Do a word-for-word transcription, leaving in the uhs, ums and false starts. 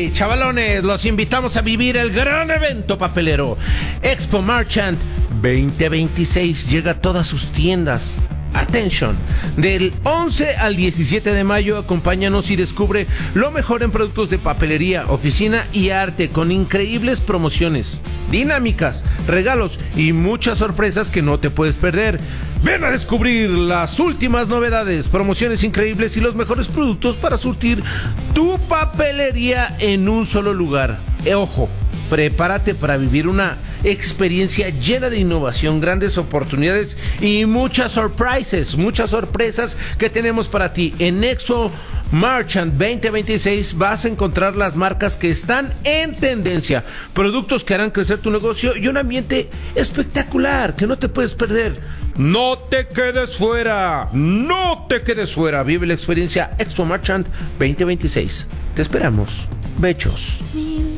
Sí, chavalones, los invitamos a vivir el gran evento papelero Expo Marchant veinte veintiséis. Llega a todas sus tiendas. Attention, del once al diecisiete de mayo, acompáñanos y descubre lo mejor en productos de papelería, oficina y arte, con increíbles promociones, dinámicas, regalos y muchas sorpresas que no te puedes perder. Ven a descubrir las últimas novedades, promociones increíbles y los mejores productos para surtir tu papelería en un solo lugar. Eh, ojo, prepárate para vivir una experiencia llena de innovación, grandes oportunidades y muchas sorpresas, muchas sorpresas que tenemos para ti. En Expo Marchant veinte veintiséis vas a encontrar las marcas que están en tendencia, productos que harán crecer tu negocio y un ambiente espectacular que no te puedes perder. No te quedes fuera, no te quedes fuera. Vive la experiencia Expo Marchant veinte veintiséis. Te esperamos. Bechos.